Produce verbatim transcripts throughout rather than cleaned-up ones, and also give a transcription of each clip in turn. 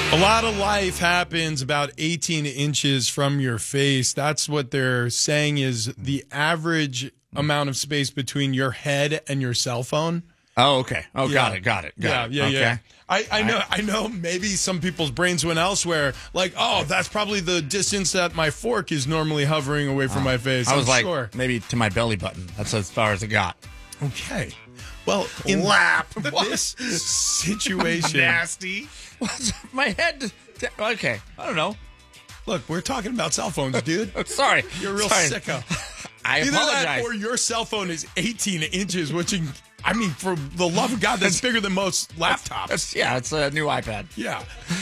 A lot of life happens about eighteen inches from your face. That's what they're saying is the average amount of space between your head and your cell phone. Oh, okay. Oh, Yeah. got it. Got it. Got Yeah, it. yeah, okay. yeah. I, I know. right. I know. Maybe some people's brains went elsewhere. Like, oh, that's probably the distance that my fork is normally hovering away from my face. I was I'm like, sure. maybe to my belly button. That's as far as it got. Okay. Well, in Lap. this situation, Nasty. my head. Okay. I don't know. look, we're talking about cell phones, dude. Sorry. You're a real Sorry. sicko. I Either apologize. that or your cell phone is eighteen inches, which, in- I mean, for the love of God, that's bigger than most laptops. That's, yeah, it's a new iPad. Yeah.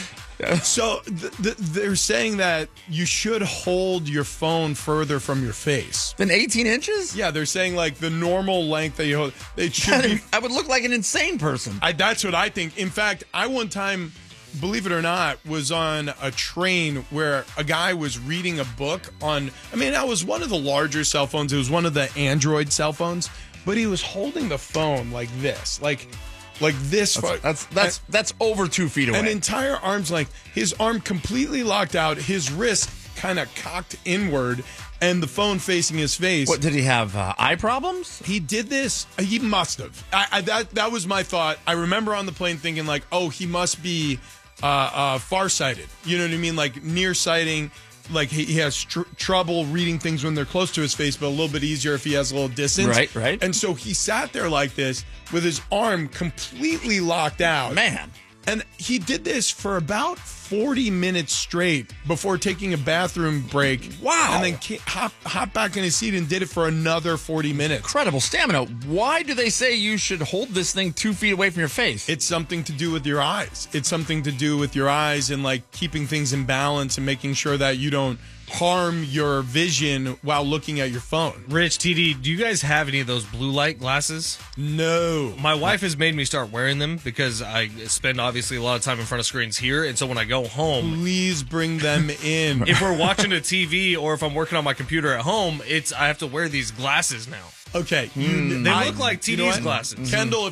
So th- th- they're saying that you should hold your phone further from your face. Been eighteen inches? Yeah, they're saying like the normal length that you hold. It should be. I would look like an insane person. I, that's what I think. In fact, I one time, believe it or not, was on a train where a guy was reading a book on. I mean, that was one of the larger cell phones. It was one of the Android cell phones, but he was holding the phone like this, like, like this. That's far- that's that's, that's over two feet away. An entire arm's length. His arm completely locked out, his wrist kind of cocked inward, and the phone facing his face. What did he have? Uh, eye problems? He did this. He must have. I, I, that that was my thought. I remember on the plane thinking like, oh, he must be uh, uh, farsighted. You know what I mean? Like nearsighting. Like he, he has tr- trouble reading things when they're close to his face, but a little bit easier if he has a little distance. Right, right. And so he sat there like this with his arm completely locked out. Man. And he did this for about forty minutes straight before taking a bathroom break. Wow. And then ca- hop, hop back in his seat and did it for another forty minutes. Incredible stamina. Why do they say you should hold this thing two feet away from your face? It's something to do with your eyes. It's something to do with your eyes and like keeping things in balance and making sure that you don't harm your vision while looking at your phone. Rich, T D, do you guys have any of those blue light glasses? No. My wife has made me start wearing them because I spend obviously a lot of time in front of screens here, and so when I go home, Please bring them in. if we're watching a T V or if I'm working on my computer at home, it's I have to wear these glasses now. Okay. You, They I- look like you T D's know what? glasses. Kendall,